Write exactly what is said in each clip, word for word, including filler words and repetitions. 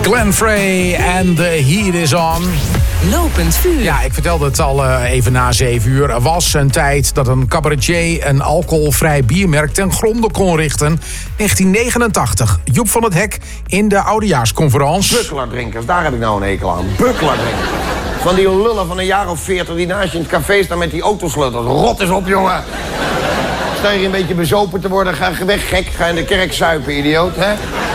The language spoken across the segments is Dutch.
Glenn Frey en The Heat Is On. Lopend vuur. Ja, ik vertelde het al uh, even na zeven uur. Er was een tijd dat een cabaretier een alcoholvrij biermerk ten gronde kon richten. negentien negenentachtig. Joep van het Hek in de oudejaarsconferentie. Bukkelaardrinkers, daar heb ik nou een hekel aan. Bukkelaardrinkers. Van die lullen van een jaar of veertig die naast je in het café staan met die autosleutels. Rot eens op, jongen. Sta je een beetje bezopen te worden, ga weg, gek. Ga in de kerk zuipen, idioot, hè?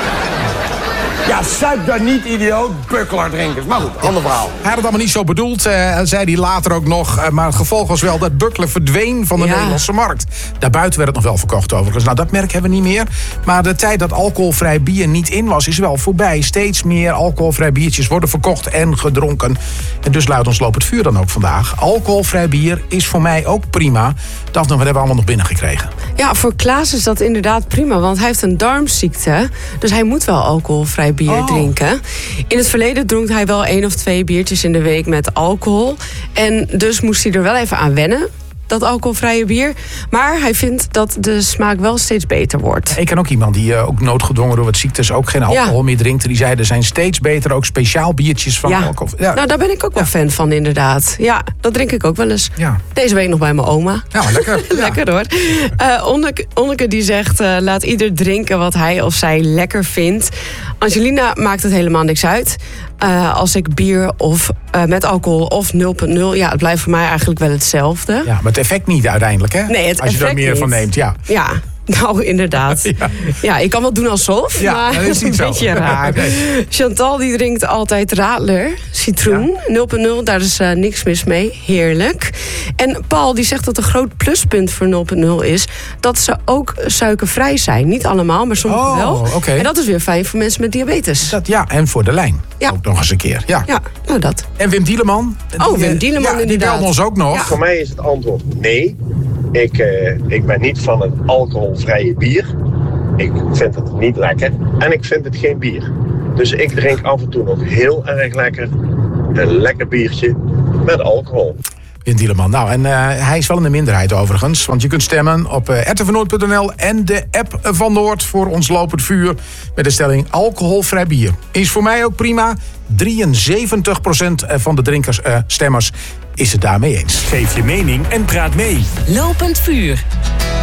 Ja, zuip daar niet, idioot. Bukkelaardrinkers. Maar goed, ander verhaal. Hij had het allemaal niet zo bedoeld, uh, zei hij later ook nog. Uh, maar het gevolg was wel dat Buckler verdween van de ja. Nederlandse markt. Daarbuiten werd het nog wel verkocht overigens. Nou, dat merk hebben we niet meer. Maar de tijd dat alcoholvrij bier niet in was, is wel voorbij. Steeds meer alcoholvrij biertjes worden verkocht en gedronken. En dus luidt ons lopend vuur dan ook vandaag. Alcoholvrij bier is voor mij ook prima. Daphne, wat hebben we allemaal nog binnengekregen? Ja, voor Klaas is dat inderdaad prima, want hij heeft een darmziekte. Dus hij moet wel alcoholvrij bier oh. drinken. In het verleden dronk hij wel één of twee biertjes in de week met alcohol. En dus moest hij er wel even aan wennen, dat alcoholvrije bier. Maar hij vindt dat de smaak wel steeds beter wordt. Ik ken ook iemand die uh, ook noodgedwongen door wat ziektes ook geen alcohol ja. meer drinkt. Die zei, er zijn steeds beter ook speciaal biertjes van ja. alcohol. Ja. Nou, daar ben ik ook wel ja. fan van, inderdaad. Ja, dat drink ik ook wel eens. Ja. Deze week nog bij mijn oma. Ja, lekker. lekker hoor. Uh, Onneke, Onneke die zegt, uh, laat ieder drinken wat hij of zij lekker vindt. Angelina maakt het helemaal niks uit. Uh, als ik bier of uh, met alcohol of nul punt nul... ja, het blijft voor mij eigenlijk wel hetzelfde. Ja, maar het effect niet uiteindelijk, hè? Nee, het als je er meer niet. van neemt, ja. Ja. Nou, inderdaad. Ja. ja, ik kan wel doen alsof, ja, maar dat is niet een beetje zo. raar. Nee. Chantal die drinkt altijd Radler, citroen, ja. nul punt nul, daar is uh, niks mis mee. Heerlijk. En Paul die zegt dat een groot pluspunt voor nul punt nul is dat ze ook suikervrij zijn. Niet allemaal, maar sommige oh, wel. Okay. En dat is weer fijn voor mensen met diabetes. Dat, ja, en voor de lijn. Ja. Ook nog eens een keer. Ja, ja nou dat. En Wim Dieleman? Oh, Wim Dieleman ja, inderdaad. Die belde ons ook nog. Ja. Voor mij is het antwoord nee. Ik, uh, ik ben niet van het alcoholvrije bier. Ik vind het niet lekker en ik vind het geen bier. Dus ik drink af en toe nog heel erg lekker een lekker biertje met alcohol. Wim Dieleman. Nou, en uh, hij is wel in de minderheid overigens. Want je kunt stemmen op uh, r t v noord punt n l en de app van Noord voor ons lopend vuur. Met de stelling alcoholvrij bier. Is voor mij ook prima. drieënzeventig procent van de drinkers, uh, stemmers is het daarmee eens. Geef je mening en praat mee. Lopend vuur.